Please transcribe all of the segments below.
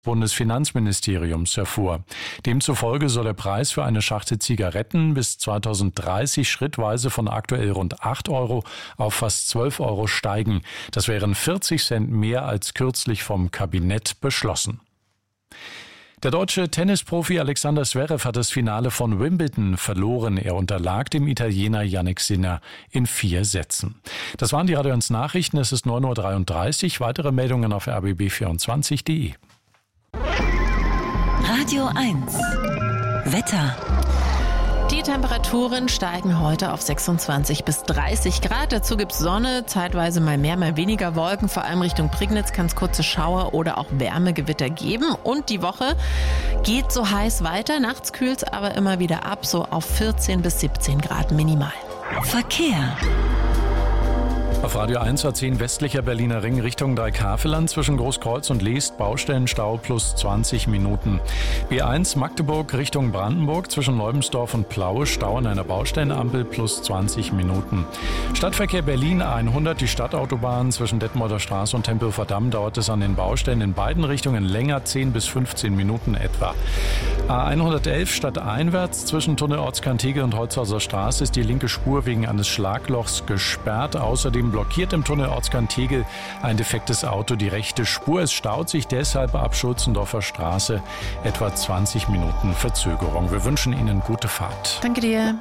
Bundesfinanzministeriums hervor. Demzufolge soll der Preis für eine Schachtel Zigaretten bis 2030 schrittweise von aktuell rund 8 Euro auf fast 12 Euro steigen. Das wären 40 Cent mehr als kürzlich vom Kabinett beschlossen. Der deutsche Tennisprofi Alexander Zverev hat das Finale von Wimbledon verloren. Er unterlag dem Italiener Jannik Sinner in 4 Sätzen. Das waren die Radio 1 Nachrichten. Es ist 9.33 Uhr. Weitere Meldungen auf rbb24.de. Radio 1 Wetter. Die Temperaturen steigen heute auf 26 bis 30 Grad. Dazu gibt's Sonne, zeitweise mal mehr, mal weniger Wolken. Vor allem Richtung Prignitz kann es kurze Schauer oder auch Wärmegewitter geben. Und die Woche geht so heiß weiter. Nachts kühlt's aber immer wieder ab, so auf 14 bis 17 Grad minimal. Verkehr. Auf Radio 1 A10 westlicher Berliner Ring Richtung Dreikaveland zwischen Großkreuz und Leest Baustellenstau plus 20 Minuten. B1 Magdeburg Richtung Brandenburg zwischen Neubensdorf und Plaue Stau an einer Baustellenampel plus 20 Minuten. Stadtverkehr Berlin A100, die Stadtautobahn zwischen Detmolder Straße und Tempelhofer Damm dauert es an den Baustellen in beiden Richtungen länger, 10 bis 15 Minuten etwa. A111 stadteinwärts zwischen Tunnel Ortskern-Tegel und Holzhauser Straße ist die linke Spur wegen eines Schlaglochs gesperrt. Außerdem blockiert im Tunnel Ortskern-Tegel ein defektes Auto die rechte Spur. Es staut sich deshalb ab Schulzendorfer Straße etwa 20 Minuten Verzögerung. Wir wünschen Ihnen gute Fahrt. Danke dir.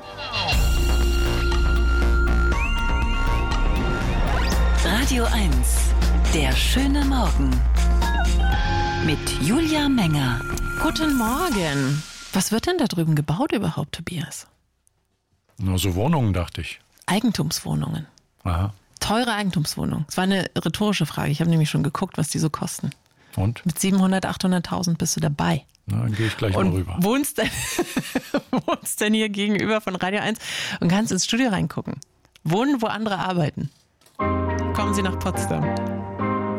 Radio 1, der schöne Morgen. Mit Julia Menger. Guten Morgen. Was wird denn da drüben gebaut überhaupt, Tobias? Nur so Wohnungen, dachte ich. Eigentumswohnungen. Aha. Teure Eigentumswohnungen. Das war eine rhetorische Frage. Ich habe nämlich schon geguckt, was die so kosten. Und? Mit 700.000, 800.000 bist du dabei. Na, dann gehe ich gleich mal rüber. Wohnst denn hier gegenüber von Radio 1 und kannst ins Studio reingucken. Wohnen, wo andere arbeiten. Kommen Sie nach Potsdam.